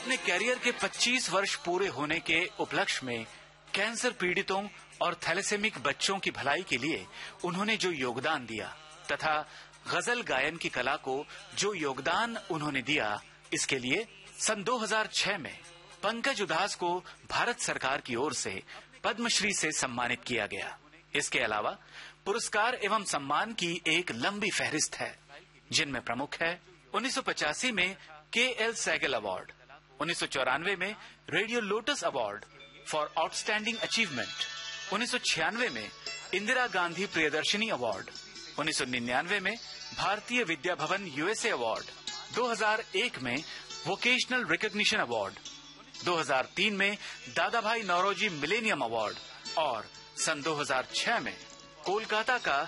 अपने कैरियर के 25 वर्ष पूरे होने के उपलक्ष्य में कैंसर पीड़ितों और थैलेसेमिक बच्चों की भलाई के लिए उन्होंने जो योगदान दिया तथा गजल गायन की कला को जो योगदान उन्होंने दिया, इसके लिए सन 2006 में पंकज उधास को भारत सरकार की ओर से पद्मश्री से सम्मानित किया गया। इसके अलावा पुरस्कार एवं सम्मान की एक लंबी फहरिस्त है, जिनमें प्रमुख है 1985 में KL सैगल अवार्ड, 1994 में radio lotus award for outstanding achievement, 1996 में इंदिरा गांधी प्रियदर्शनी अवार्ड, 1999 में भारतीय विद्या भवन USA अवार्ड, 2001 में वोकेशनल रिकॉग्निशन अवार्ड, 2003 में दादा भाई नौरोजी मिलेनियम अवार्ड और सन 2006 में कोलकाता का